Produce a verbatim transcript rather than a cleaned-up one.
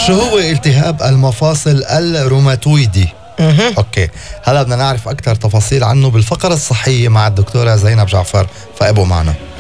شو هو التهاب المفاصل الروماتويدي؟ اها اوكي، هلا بدنا نعرف اكثر تفاصيل عنه بالفقرة الصحية مع الدكتورة زينب جعفر، فابقوا معنا.